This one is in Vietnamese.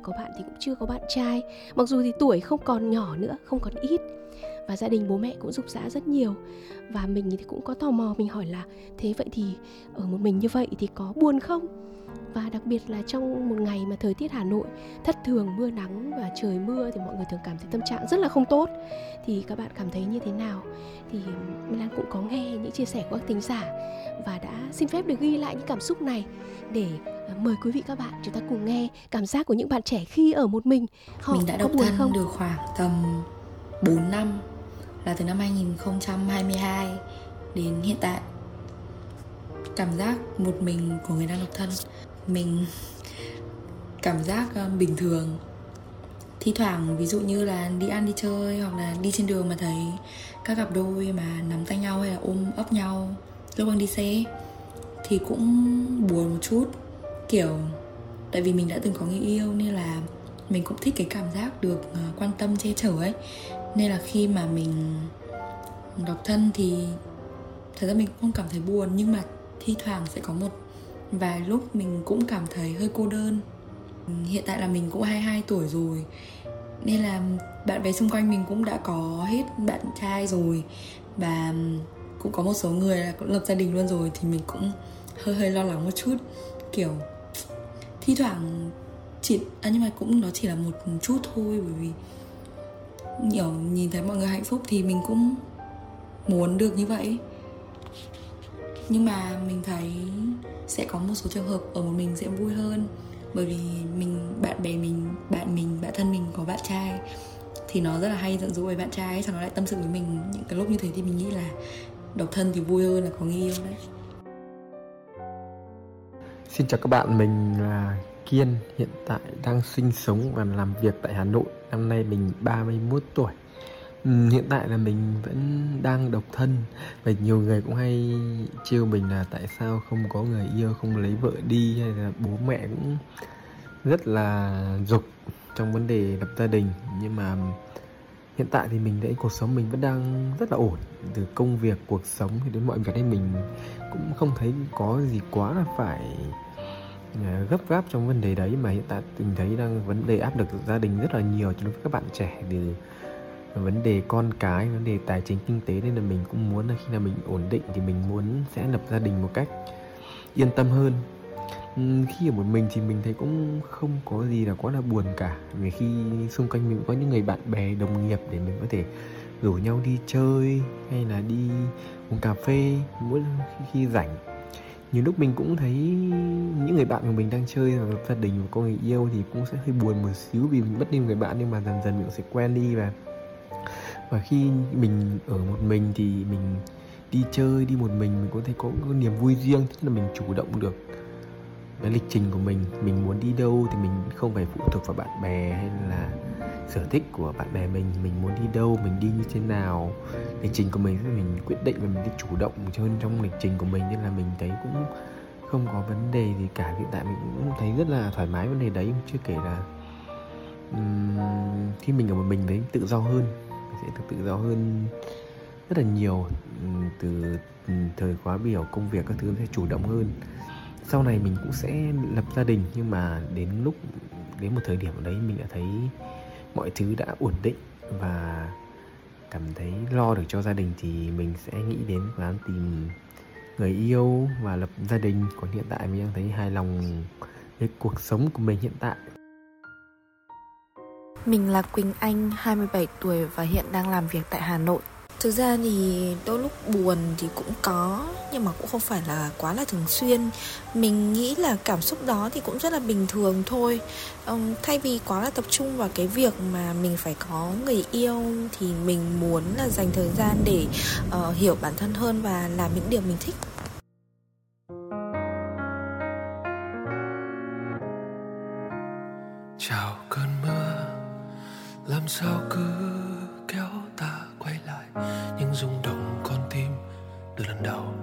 có bạn thì cũng chưa có bạn trai. Mặc dù thì tuổi không còn nhỏ nữa, không còn ít. Và gia đình bố mẹ cũng giục giã rất nhiều. Và mình thì cũng có tò mò, mình hỏi là thế vậy thì ở một mình như vậy thì có buồn không? Và đặc biệt là trong một ngày mà thời tiết Hà Nội thất thường mưa nắng và trời mưa thì mọi người thường cảm thấy tâm trạng rất là không tốt. Thì các bạn cảm thấy như thế nào? Thì Mai Lan cũng có nghe những chia sẻ của các thính giả và đã xin phép được ghi lại những cảm xúc này để mời quý vị các bạn chúng ta cùng nghe cảm giác của những bạn trẻ khi ở một mình. Họ Mình đã độc có buồn thân không? được khoảng tầm 4 năm, là từ năm 2022 đến hiện tại. Cảm giác một mình của người đang độc thân, mình cảm giác bình thường. Thi thoảng ví dụ như là đi ăn đi chơi hoặc là đi trên đường mà thấy các cặp đôi mà nắm tay nhau hay là ôm ấp nhau lúc đang đi xe thì cũng buồn một chút. Kiểu tại vì mình đã từng có người yêu nên là mình cũng thích cái cảm giác được quan tâm che chở ấy. Nên là khi mà mình độc thân thì thật ra mình cũng không cảm thấy buồn, nhưng mà thi thoảng sẽ có một vài lúc mình cũng cảm thấy hơi cô đơn. Hiện tại là mình cũng 22 tuổi rồi, nên là bạn bè xung quanh mình cũng đã có hết bạn trai rồi, và cũng có một số người là cũng lập gia đình luôn rồi, thì mình cũng hơi lo lắng một chút. Kiểu thi thoảng nhưng mà cũng nó chỉ là một chút thôi, bởi vì kiểu nhìn thấy mọi người hạnh phúc thì mình cũng muốn được như vậy. Nhưng mà mình thấy sẽ có một số trường hợp ở một mình sẽ vui hơn, bởi vì bạn thân mình có bạn trai thì nó rất là hay giận dỗi với bạn trai ấy, xong nó lại tâm sự với mình những cái lúc như thế, thì mình nghĩ là độc thân thì vui hơn là có người yêu đấy. Xin chào các bạn, mình là Kiên, hiện tại đang sinh sống và làm việc tại Hà Nội. Năm nay mình 31 tuổi. Hiện tại là mình vẫn đang độc thân. Và nhiều người cũng hay trêu mình là tại sao không có người yêu, không lấy vợ đi, hay là bố mẹ cũng rất là giục trong vấn đề lập gia đình. Nhưng mà hiện tại thì mình thấy cuộc sống mình vẫn đang rất là ổn. Từ công việc, cuộc sống thì đến mọi việc ấy, mình cũng không thấy có gì quá là phải gấp gáp trong vấn đề đấy. Mà hiện tại mình thấy đang vấn đề áp lực gia đình rất là nhiều đối với các bạn trẻ, từ vấn đề con cái, vấn đề tài chính kinh tế, nên là mình cũng muốn là khi nào mình ổn định thì mình muốn sẽ lập gia đình một cách yên tâm hơn. Khi ở một mình thì mình thấy cũng không có gì là quá là buồn cả, vì khi xung quanh mình có những người bạn bè, đồng nghiệp để mình có thể rủ nhau đi chơi hay là đi uống cà phê mỗi khi rảnh. Nhiều lúc mình cũng thấy những người bạn của mình đang chơi và lập gia đình và có người yêu thì cũng sẽ hơi buồn một xíu vì mình mất đi người bạn, nhưng mà dần dần mình cũng sẽ quen đi. Và khi mình ở một mình thì mình đi chơi, đi một mình có thể có niềm vui riêng, tức là mình chủ động được cái lịch trình của mình muốn đi đâu thì mình không phải phụ thuộc vào bạn bè hay là sở thích của bạn bè mình muốn đi đâu, mình đi như thế nào, lịch trình của mình thì mình quyết định và mình đi chủ động hơn trong lịch trình của mình, nên là mình thấy cũng không có vấn đề gì cả. Hiện tại mình cũng thấy rất là thoải mái vấn đề đấy, chưa kể là khi mình ở một mình đấy tự do hơn, mình sẽ được tự do hơn rất là nhiều. Từ thời khóa biểu công việc các thứ sẽ chủ động hơn. Sau này mình cũng sẽ lập gia đình, nhưng mà đến một thời điểm ở đấy mình đã thấy mọi thứ đã ổn định và cảm thấy lo được cho gia đình thì mình sẽ nghĩ đến phương án tìm người yêu và lập gia đình. Còn hiện tại mình đang thấy hài lòng với cuộc sống của mình hiện tại. Mình là Quỳnh Anh, 27 tuổi và hiện đang làm việc tại Hà Nội. Thực ra thì đôi lúc buồn thì cũng có, nhưng mà cũng không phải là quá là thường xuyên. Mình nghĩ là cảm xúc đó thì cũng rất là bình thường thôi. Thay vì quá là tập trung vào cái việc mà mình phải có người yêu thì mình muốn là dành thời gian để hiểu bản thân hơn và làm những điều mình thích. Chào cơn mưa, làm sao cứ kéo ta quay lại những rung động con tim từ lần đầu.